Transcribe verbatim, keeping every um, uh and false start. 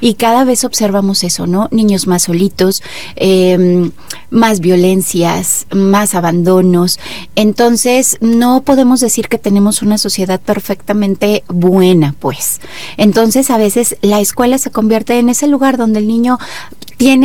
y cada vez observamos eso, ¿no? Niños más solitos, eh, más violencias, más abandonos. Entonces, no podemos decir que tenemos una sociedad perfectamente buena, pues. Entonces, a veces la escuela se convierte en ese lugar donde el niño